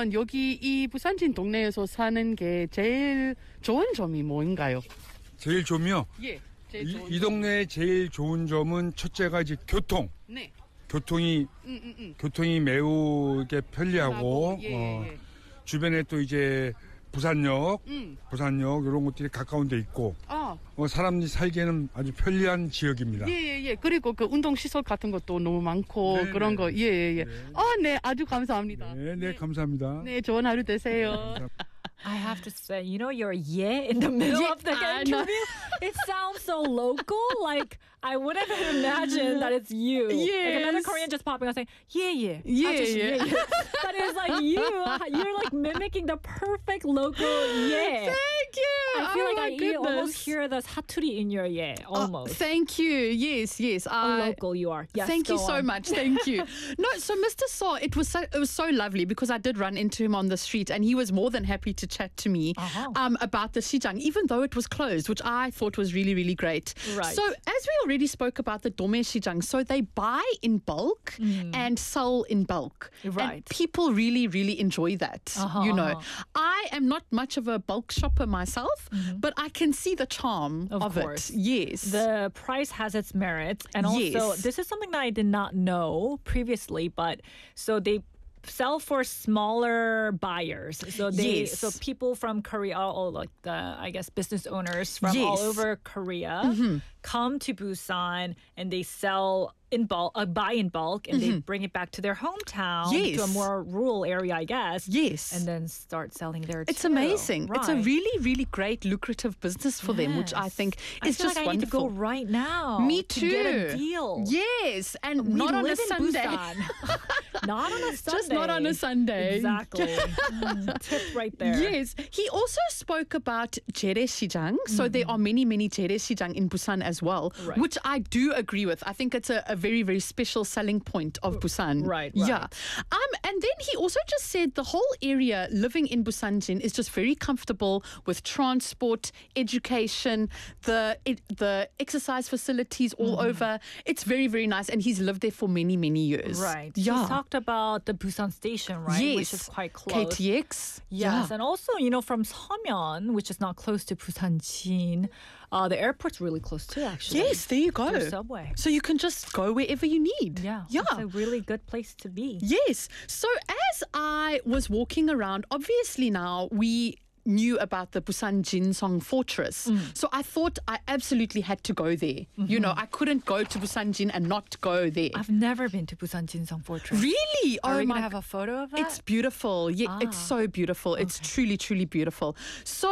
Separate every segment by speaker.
Speaker 1: 그러면 여기 이 부산진 동네에서 사는 게 제일 좋은 점이 뭔가요?
Speaker 2: 제일 좋으며
Speaker 1: 예. 제일 좋은
Speaker 2: 이 동네의 제일 좋은 점은 첫째가 이제 교통.
Speaker 1: 네.
Speaker 2: 교통이 매우 이렇게 편리하고
Speaker 1: 예.
Speaker 2: 주변에 또 이제 부산역 이런 것들이 가까운 데 있고 사람들이 살기에는 아주 편리한 지역입니다.
Speaker 1: 예. 그리고 그 운동 시설 같은 것도 너무 많고
Speaker 2: 네,
Speaker 1: 그런
Speaker 2: 네.
Speaker 1: 거. 예. 네, 아주 감사합니다.
Speaker 2: 네, 감사합니다.
Speaker 1: 네, 좋은 하루 되세요.
Speaker 2: 감사합니다.
Speaker 3: I have to say, you know, your yeah in the middle of the
Speaker 1: I know.
Speaker 3: interview, it sounds so local. Like, I wouldn't have imagined that it's you. Like another
Speaker 1: Yes.
Speaker 3: Korean just popping out saying, yeah.
Speaker 1: Yeah.
Speaker 3: But it's like you're like mimicking the perfect local yeah.
Speaker 1: Thank you.
Speaker 3: I feel like I
Speaker 1: goodness.
Speaker 3: almost hear the 사투리 in your yeah, almost.
Speaker 1: Thank you. Yes.
Speaker 3: How local you are. Yes,
Speaker 1: Thank you
Speaker 3: go
Speaker 1: so
Speaker 3: on.
Speaker 1: much. Thank you. No, so Mr. Saw, it was so lovely because I did run into him on the street and he was more than happy to chat to me about the Sijang, even though it was closed, which I thought was really, really great.
Speaker 3: Right.
Speaker 1: So as we already spoke about the Dome Sijang, so they buy in bulk and sell in bulk.
Speaker 3: Right.
Speaker 1: And people really, really enjoy that. You know, I am not much of a bulk shopper myself, but I can see the charm of
Speaker 3: course.
Speaker 1: it. Yes.
Speaker 3: The price has its merits. And also,
Speaker 1: Yes.
Speaker 3: this is something that I did not know previously, but so they sell for smaller buyers. So
Speaker 1: Yes.
Speaker 3: so people from Korea, or like the, I guess, business owners from all
Speaker 1: Yes.
Speaker 3: over Korea come to Busan and they sell in bulk, buy in bulk, and they bring it back to their hometown, to a
Speaker 1: Yes.
Speaker 3: more rural area, I guess.
Speaker 1: Yes.
Speaker 3: And then start selling there
Speaker 1: It's
Speaker 3: too.
Speaker 1: amazing. It's a
Speaker 3: Right.
Speaker 1: really, really great, lucrative business for them, which I
Speaker 3: Yes.
Speaker 1: think
Speaker 3: I
Speaker 1: is
Speaker 3: feel
Speaker 1: just
Speaker 3: like I need to
Speaker 1: wonderful.
Speaker 3: go right now.
Speaker 1: Me
Speaker 3: To
Speaker 1: too.
Speaker 3: get a deal.
Speaker 1: Yes, and
Speaker 3: We
Speaker 1: not on a
Speaker 3: live in
Speaker 1: Sunday.
Speaker 3: Busan. Not on a Sunday.
Speaker 1: Just not on a Sunday.
Speaker 3: Exactly. Tip right there.
Speaker 1: Yes. He also spoke about 재래시장. So there are many, many 재래시장 in Busan as well,
Speaker 3: Right.
Speaker 1: which I do agree with. I think it's a very, very special selling point of Busan.
Speaker 3: Right.
Speaker 1: Yeah. And then he also just said the whole area living in Busanjin is just very comfortable with transport, education, the exercise facilities all over. It's very, very nice. And he's lived there for many, many years.
Speaker 3: Right.
Speaker 1: Yeah.
Speaker 3: He talked about the Busan station, right?
Speaker 1: Yes.
Speaker 3: Which is quite close.
Speaker 1: KTX.
Speaker 3: Yes,
Speaker 1: Yeah.
Speaker 3: and also, from Seomyeon, which is not close to Busanjin, the airport's really close too, actually.
Speaker 1: Yes, there you go.
Speaker 3: There's subway.
Speaker 1: So you can just go wherever you need.
Speaker 3: Yeah.
Speaker 1: Yeah.
Speaker 3: It's a really good place to be.
Speaker 1: Yes. So as I was walking around, obviously now we knew about the Busan Jinsong Fortress. So I thought I absolutely had to go there. You know, I couldn't go to Busan Jin and not go there.
Speaker 3: I've never been to Busan Jinsong Fortress.
Speaker 1: Really?
Speaker 3: Are
Speaker 1: Oh
Speaker 3: we
Speaker 1: my
Speaker 3: going to have a photo of that?
Speaker 1: It's beautiful. Yeah, it's so beautiful. It's truly, truly beautiful. So,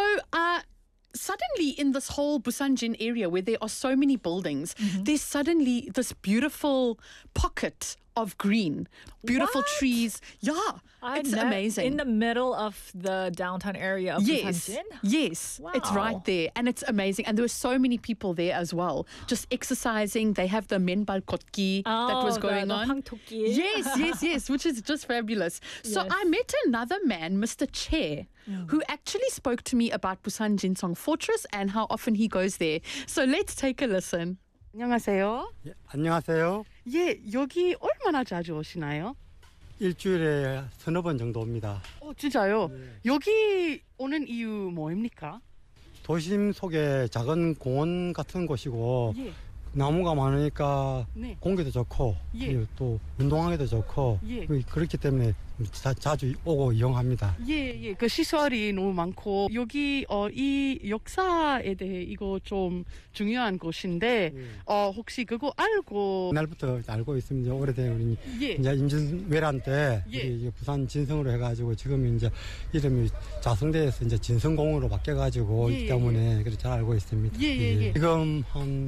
Speaker 1: suddenly in this whole Busanjin area where there are so many buildings, there's suddenly this beautiful pocket of green, beautiful
Speaker 3: What?
Speaker 1: trees. Yeah, it's amazing.
Speaker 3: In the middle of the downtown area of
Speaker 1: Yes,
Speaker 3: Busanjin?
Speaker 1: yes, it's
Speaker 3: Wow.
Speaker 1: right there, and it's amazing. And there were so many people there as well, just exercising. They have the menbal kotki that was going
Speaker 3: the
Speaker 1: on.
Speaker 3: 황토끼.
Speaker 1: Yes, which is just fabulous. So
Speaker 3: Yes.
Speaker 1: I met another man, Mr. Che, who actually spoke to me about Busan Jinsong Fortress and how often he goes there. So let's take a listen. 안녕하세요.
Speaker 4: 예, 안녕하세요.
Speaker 1: 예, 여기 얼마나 자주 오시나요?
Speaker 4: 일주일에 서너 번 정도 옵니다.
Speaker 1: 진짜요? 여기 오는 이유 뭐입니까?
Speaker 4: 도심 속에 작은 공원 같은 곳이고
Speaker 1: 예.
Speaker 4: 나무가 많으니까
Speaker 1: 네.
Speaker 4: 공기도 좋고
Speaker 1: 예.
Speaker 4: 그리고 또 운동하기도 좋고
Speaker 1: 예.
Speaker 4: 그렇기 때문에 자주 오고 이용합니다.
Speaker 1: 예. 그 시설이 너무 많고 여기 이 역사에 대해 이거 좀 중요한 곳인데 혹시 그거 알고
Speaker 4: 옛날부터 알고 있습니다. 오래된 우리
Speaker 1: 예.
Speaker 4: 이제 임진왜란 때
Speaker 1: 예.
Speaker 4: 우리 이제 부산 진성으로 해가지고 지금 이제 이름이 자성대에서 이제 진성공으로 바뀌어가지고
Speaker 1: 예,
Speaker 4: 있기 때문에 그래서 잘 알고 있습니다.
Speaker 1: 예.
Speaker 4: 지금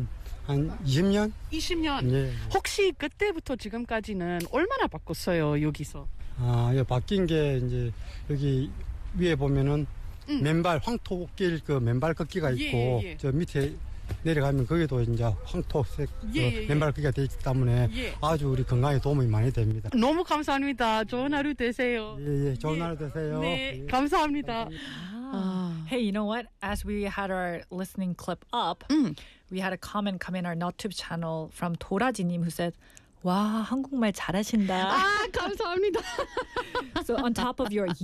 Speaker 4: 한 20년?
Speaker 1: 20년.
Speaker 4: 예.
Speaker 1: 혹시 그때부터 지금까지는 얼마나 바꿨어요 여기서?
Speaker 4: 예, 바뀐 게 이제 여기 위에 보면은 맨발 황토길 그 맨발 걷기가 있고
Speaker 1: 예.
Speaker 4: 저 밑에 내려가면 거기도 이제 황토색
Speaker 1: 예.
Speaker 4: 맨발 걷기가 되어 있기 때문에
Speaker 1: 예.
Speaker 4: 아주 우리 건강에 도움이 많이 됩니다.
Speaker 1: 너무 감사합니다. 좋은 하루 되세요.
Speaker 4: 예, 좋은 하루 되세요.
Speaker 1: 네,
Speaker 4: 예.
Speaker 1: 감사합니다.
Speaker 3: Hey, you know what? As we had our listening clip up, we had a comment come in our NotTube channel from 도라지님 who said, 와, 한국말 잘하신다.
Speaker 1: 감사합니다.
Speaker 3: So on top of your